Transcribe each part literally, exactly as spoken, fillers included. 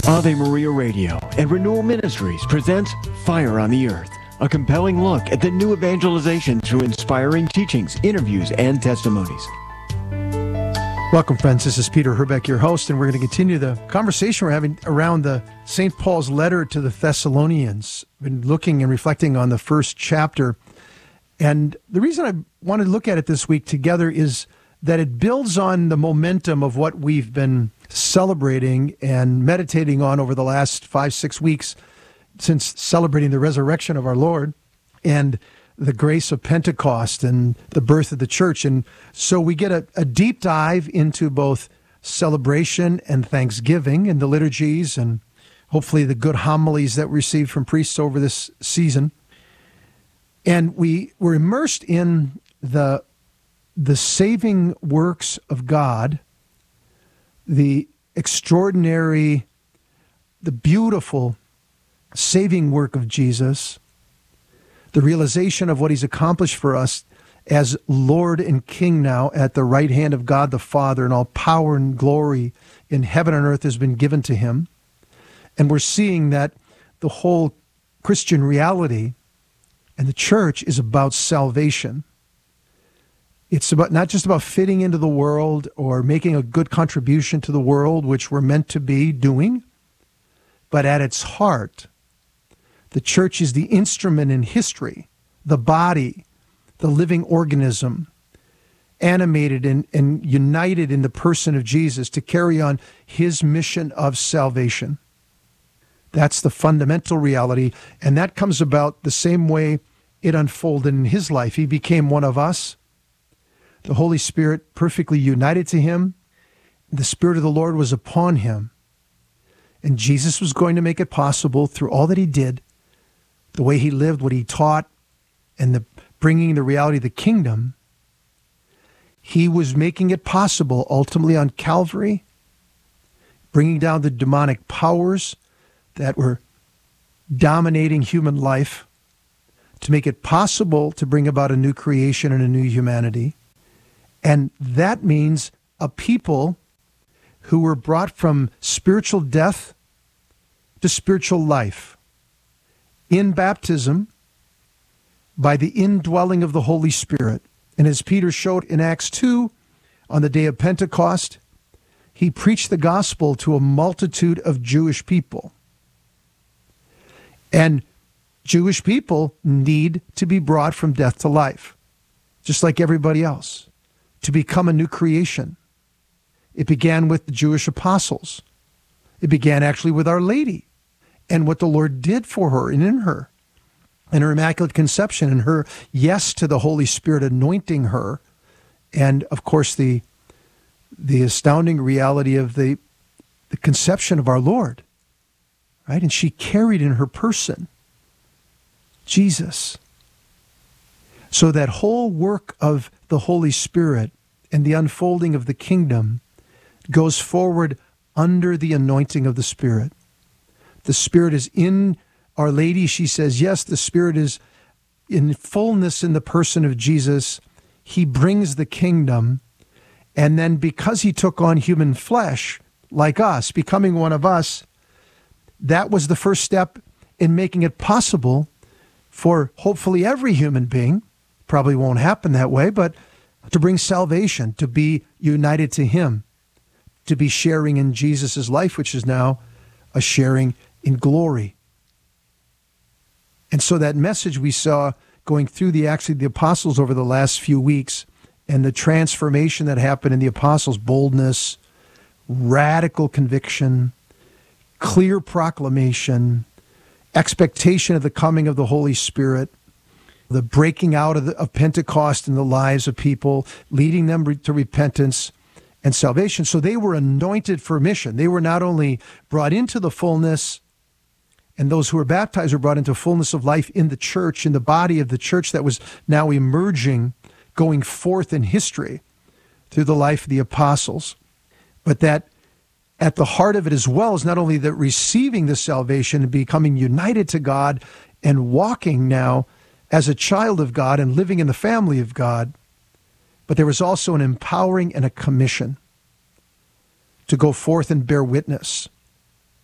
Ave Maria Radio and Renewal Ministries presents Fire on the Earth, a compelling look at the new evangelization through inspiring teachings, interviews, and testimonies. Welcome, friends. This is Peter Herbeck, your host, and we're going to continue the conversation we're having around the Saint Paul's letter to the Thessalonians. We've been looking and reflecting on the first chapter. And the reason I wanted to look at it this week together is that it builds on the momentum of what we've been celebrating and meditating on over the last five, six weeks since celebrating the resurrection of our Lord and the grace of Pentecost and the birth of the church. And so we get a, a deep dive into both celebration and thanksgiving and the liturgies and hopefully the good homilies that we received from priests over this season. And we were immersed in the, the saving works of God, the extraordinary, the beautiful saving work of Jesus, the realization of what he's accomplished for us as Lord and King now at the right hand of God the Father, and all power and glory in heaven and earth has been given to him. And we're seeing that the whole Christian reality and the church is about salvation. It's about not just about fitting into the world or making a good contribution to the world, which we're meant to be doing, but at its heart, the church is the instrument in history, the body, the living organism, animated and, and united in the person of Jesus to carry on his mission of salvation. That's the fundamental reality, and that comes about the same way it unfolded in his life. He became one of us. The Holy Spirit perfectly united to him. The Spirit of the Lord was upon him. And Jesus was going to make it possible through all that he did, the way he lived, what he taught, and the bringing the reality of the kingdom. He was making it possible ultimately on Calvary, bringing down the demonic powers that were dominating human life to make it possible to bring about a new creation and a new humanity. And that means a people who were brought from spiritual death to spiritual life in baptism by the indwelling of the Holy Spirit. And as Peter showed in Acts two, on the day of Pentecost, he preached the gospel to a multitude of Jewish people. And Jewish people need to be brought from death to life, just like everybody else, to become a new creation. It began with the Jewish apostles. It began actually with Our Lady and what the Lord did for her and in her, and her Immaculate Conception and her yes to the Holy Spirit anointing her, and of course the the astounding reality of the, the conception of our Lord, right? And she carried in her person Jesus. So that whole work of the Holy Spirit and the unfolding of the kingdom goes forward under the anointing of the Spirit. The Spirit is in Our Lady. She says, yes, the Spirit is in fullness in the person of Jesus. He brings the kingdom. And then because he took on human flesh, like us, becoming one of us, that was the first step in making it possible for hopefully every human being, probably won't happen that way, but to bring salvation, to be united to him, to be sharing in Jesus' life, which is now a sharing in glory. And so that message we saw going through the Acts of the Apostles over the last few weeks, and the transformation that happened in the apostles' boldness, radical conviction, clear proclamation, expectation of the coming of the Holy Spirit, the breaking out of, the, of Pentecost in the lives of people, leading them re- to repentance and salvation. So they were anointed for mission. They were not only brought into the fullness, and those who were baptized were brought into fullness of life in the church, in the body of the church that was now emerging, going forth in history through the life of the apostles. But that at the heart of it as well is not only that receiving the salvation and becoming united to God and walking now as a child of God and living in the family of God, but there was also an empowering and a commission to go forth and bear witness.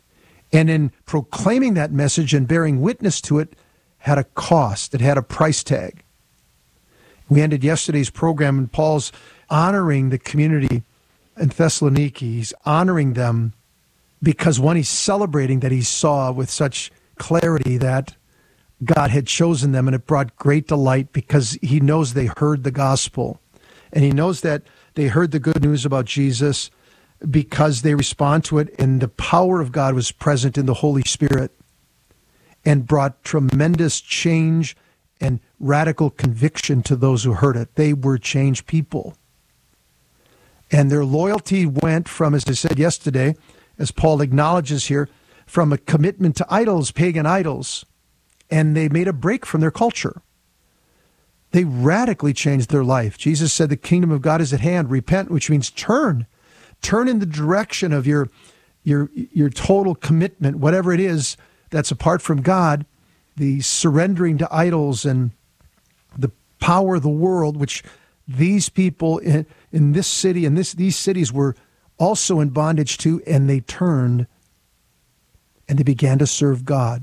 And in proclaiming that message and bearing witness to it had a cost. It had a price tag. We ended yesterday's program and Paul's honoring the community in Thessaloniki. He's honoring them because, one, he's celebrating that he saw with such clarity that God had chosen them, and it brought great delight because he knows they heard the gospel. And he knows that they heard the good news about Jesus because they respond to it, and the power of God was present in the Holy Spirit and brought tremendous change and radical conviction to those who heard it. They were changed people. And their loyalty went from, as I said yesterday, as Paul acknowledges here, from a commitment to idols, pagan idols, and they made a break from their culture. They radically changed their life. Jesus said the kingdom of God is at hand. Repent, which means turn. Turn in the direction of your, your, your total commitment, whatever it is that's apart from God, the surrendering to idols and the power of the world, which these people in, in this city and this these cities were also in bondage to, and they turned and they began to serve God.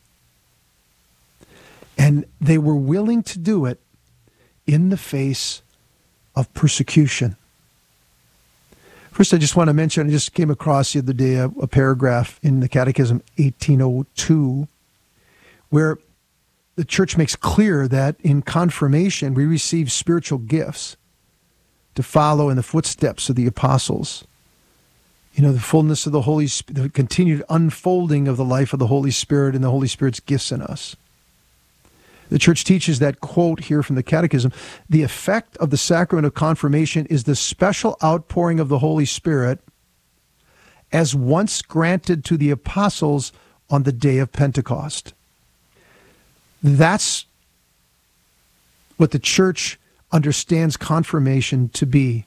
And they were willing to do it in the face of persecution. First, I just want to mention, I just came across the other day a, a paragraph in the Catechism eighteen oh two, where the church makes clear that in confirmation we receive spiritual gifts to follow in the footsteps of the apostles. You know, the fullness of the Holy Spirit, the continued unfolding of the life of the Holy Spirit and the Holy Spirit's gifts in us. The church teaches that, quote here from the Catechism, the effect of the sacrament of confirmation is the special outpouring of the Holy Spirit as once granted to the apostles on the day of Pentecost. That's what the church understands confirmation to be.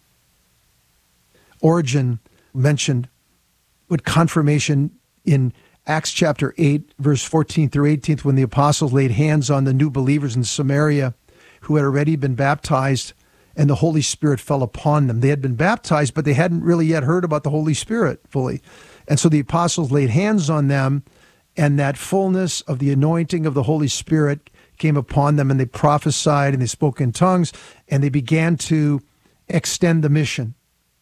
Origen mentioned what confirmation in Acts chapter eight, verse fourteen through eighteen, when the apostles laid hands on the new believers in Samaria who had already been baptized, and the Holy Spirit fell upon them. They had been baptized, but they hadn't really yet heard about the Holy Spirit fully. And so the apostles laid hands on them, and that fullness of the anointing of the Holy Spirit came upon them, and they prophesied, and they spoke in tongues, and they began to extend the mission.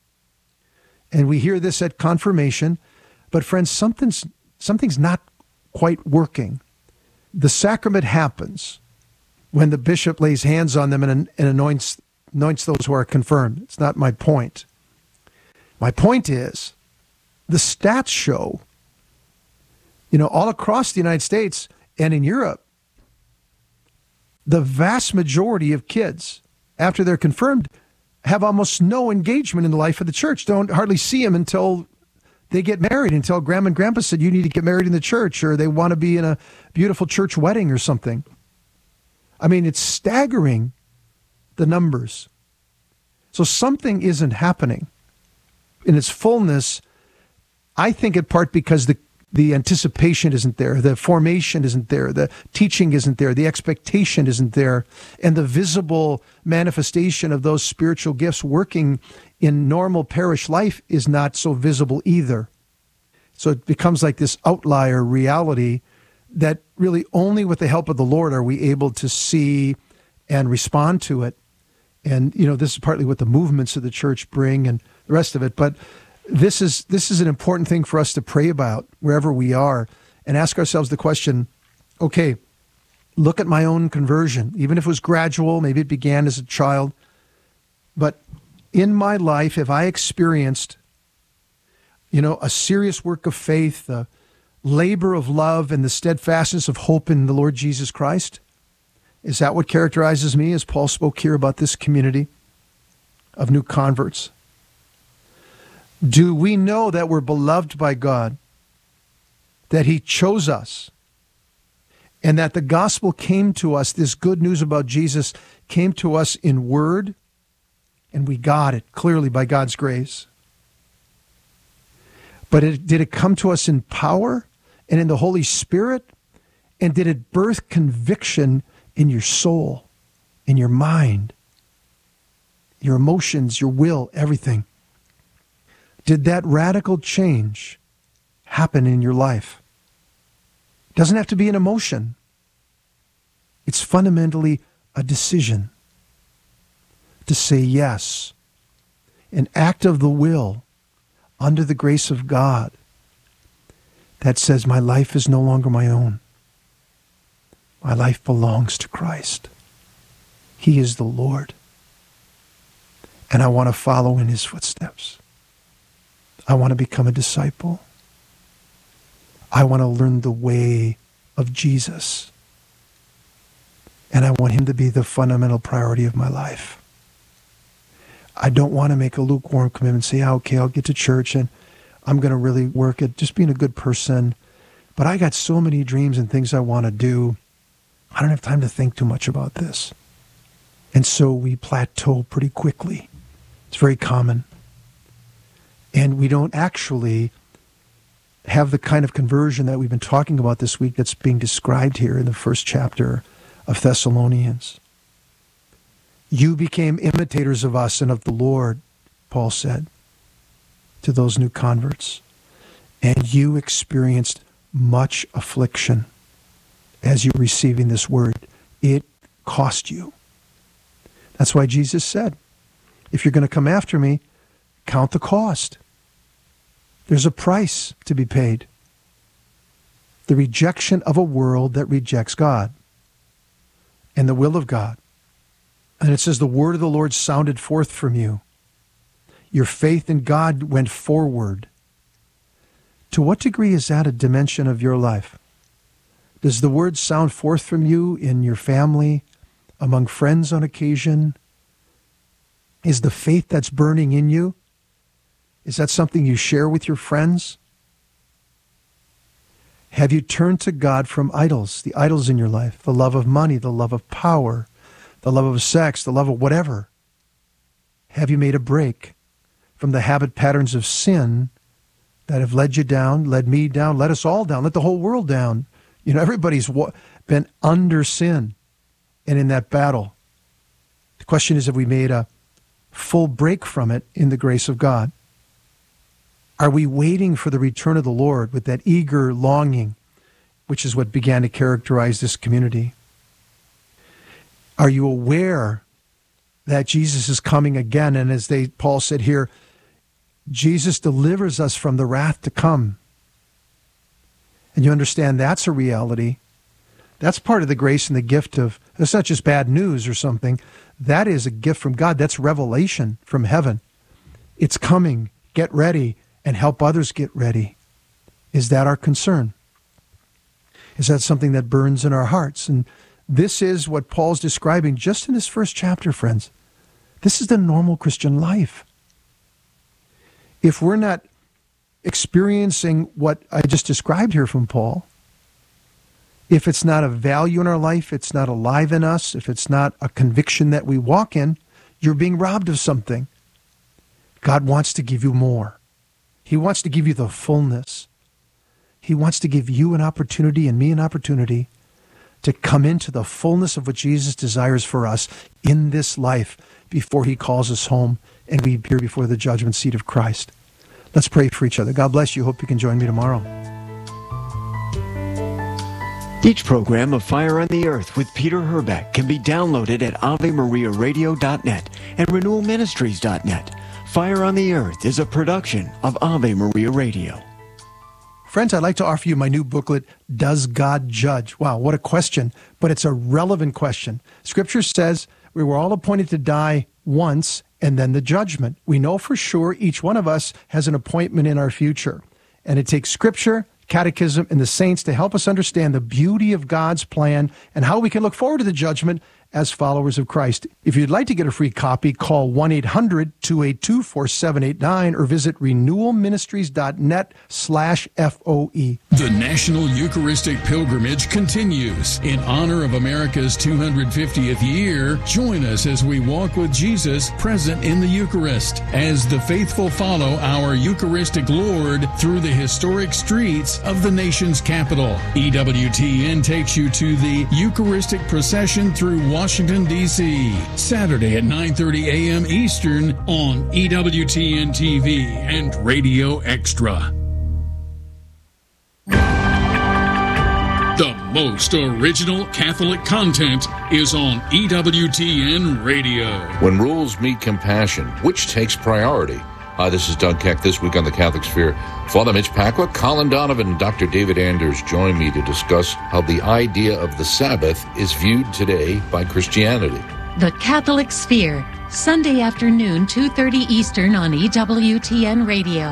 And we hear this at confirmation, but friends, something's Something's not quite working. The sacrament happens when the bishop lays hands on them and, and anoints, anoints those who are confirmed. It's not my point. My point is, the stats show, you know, all across the United States and in Europe, the vast majority of kids, after they're confirmed, have almost no engagement in the life of the church. Don't hardly see them until they get married, until grandma and grandpa said, you need to get married in the church, or they want to be in a beautiful church wedding or something. I mean, it's staggering, the numbers. So something isn't happening in its fullness. I think in part because the, the anticipation isn't there, the formation isn't there, the teaching isn't there, the expectation isn't there, and the visible manifestation of those spiritual gifts working in normal parish life is not so visible either. So it becomes like this outlier reality that really only with the help of the Lord are we able to see and respond to it. And, you know, this is partly what the movements of the church bring and the rest of it. But this is this is an important thing for us to pray about wherever we are and ask ourselves the question, okay, look at my own conversion, even if it was gradual, maybe it began as a child, but in my life, have I experienced, you know, a serious work of faith, the labor of love, and the steadfastness of hope in the Lord Jesus Christ? Is that what characterizes me as Paul spoke here about this community of new converts? Do we know that we're beloved by God, that he chose us, and that the gospel came to us, this good news about Jesus came to us in word, and we got it clearly by God's grace? But it, did it come to us in power and in the Holy Spirit? And did it birth conviction in your soul, in your mind, your emotions, your will, everything? Did that radical change happen in your life? Doesn't have to be an emotion. It's fundamentally a decision to say yes, an act of the will under the grace of God that says my life is no longer my own. My life belongs to Christ. He is the Lord. And I want to follow in his footsteps. I want to become a disciple. I want to learn the way of Jesus. And I want him to be the fundamental priority of my life. I don't want to make a lukewarm commitment and say, oh, okay, I'll get to church and I'm going to really work at just being a good person. But I got so many dreams and things I want to do. I don't have time to think too much about this. And so we plateau pretty quickly. It's very common. And we don't actually have the kind of conversion that we've been talking about this week that's being described here in the first chapter of Thessalonians. You became imitators of us and of the Lord, Paul said to those new converts. And you experienced much affliction as you were receiving this word. It cost you. That's why Jesus said, if you're going to come after me, count the cost. There's a price to be paid. The rejection of a world that rejects God and the will of God. And it says the word of the Lord sounded forth from you. Your faith in God went forward. To what degree is that a dimension of your life? Does the word sound forth from you in your family, among friends on occasion? Is the faith that's burning in you, is that something you share with your friends? Have you turned to God from idols, the idols in your life, the love of money, the love of power, the love of sex, the love of whatever? Have you made a break from the habit patterns of sin that have led you down, led me down, led us all down, let the whole world down? You know, everybody's been under sin and in that battle. The question is, have we made a full break from it in the grace of God? Are we waiting for the return of the Lord with that eager longing, which is what began to characterize this community? Are you aware that Jesus is coming again? And as they, Paul said here, Jesus delivers us from the wrath to come. And you understand that's a reality. That's part of the grace and the gift of, it's not just bad news or something. That is a gift from God. That's revelation from heaven. It's coming. Get ready and help others get ready. Is that our concern? Is that something that burns in our hearts? And this is what Paul's describing just in this first chapter, friends. This is the normal Christian life. If we're not experiencing what I just described here from Paul, if it's not a value in our life, it's not alive in us, if it's not a conviction that we walk in, you're being robbed of something. God wants to give you more. He wants to give you the fullness. He wants to give you an opportunity and me an opportunity to come into the fullness of what Jesus desires for us in this life before he calls us home and we appear before the judgment seat of Christ. Let's pray for each other. God bless you. Hope you can join me tomorrow. Each program of Fire on the Earth with Peter Herbeck can be downloaded at ave maria radio dot net and renewal ministries dot net. Fire on the Earth is a production of Ave Maria Radio. Friends, I'd like to offer you my new booklet, Does God Judge? Wow, what a question, but it's a relevant question. Scripture says we were all appointed to die once and then the judgment. We know for sure each one of us has an appointment in our future. And it takes Scripture, Catechism, and the saints to help us understand the beauty of God's plan and how we can look forward to the judgment as followers of Christ. If you'd like to get a free copy, call one eight hundred two eight two four seven eight nine or visit renewal ministries dot net slash F O E. The National Eucharistic Pilgrimage continues. In honor of America's two hundred fiftieth year, join us as we walk with Jesus present in the Eucharist, as the faithful follow our Eucharistic Lord through the historic streets of the nation's capital. E W T N takes you to the Eucharistic procession through Washington, D C, Saturday at nine thirty a.m. Eastern on E W T N T V and Radio Extra. The most original Catholic content is on E W T N Radio. When rules meet compassion, which takes priority? Hi, this is Doug Keck. This week on the Catholic Sphere, Father Mitch Pacwa, Colin Donovan, and Doctor David Anders join me to discuss how the idea of the Sabbath is viewed today by Christianity. The Catholic Sphere, Sunday afternoon, two thirty Eastern on E W T N Radio.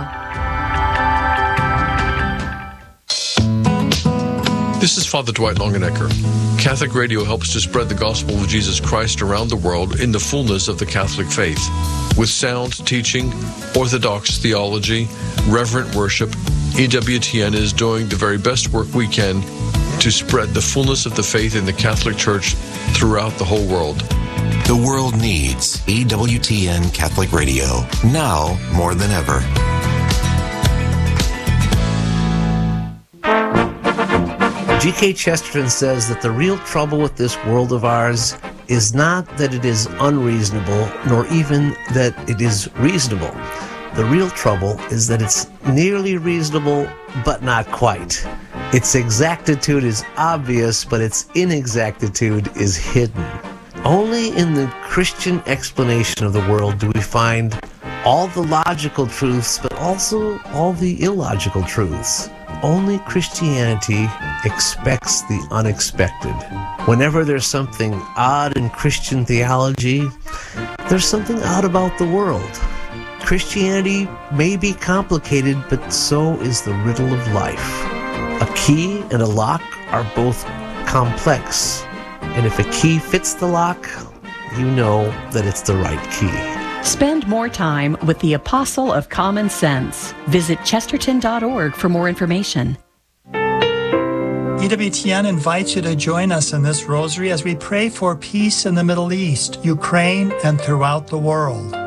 This is Father Dwight Longenecker. Catholic Radio helps to spread the gospel of Jesus Christ around the world in the fullness of the Catholic faith. With sound teaching, orthodox theology, reverent worship, E W T N is doing the very best work we can to spread the fullness of the faith in the Catholic Church throughout the whole world. The world needs E W T N Catholic Radio, now more than ever. G K Chesterton says that the real trouble with this world of ours is not that it is unreasonable, nor even that it is reasonable. The real trouble is that it's nearly reasonable, but not quite. Its exactitude is obvious, but its inexactitude is hidden. Only in the Christian explanation of the world do we find all the logical truths, but also all the illogical truths. Only Christianity expects the unexpected. Whenever there's something odd in Christian theology, there's something odd about the world. Christianity may be complicated, but so is the riddle of life. A key and a lock are both complex, and if a key fits the lock, you know that it's the right key. Spend more time with the Apostle of Common Sense. Visit chesterton dot org for more information. E W T N invites you to join us in this rosary as we pray for peace in the Middle East, Ukraine, and throughout the world.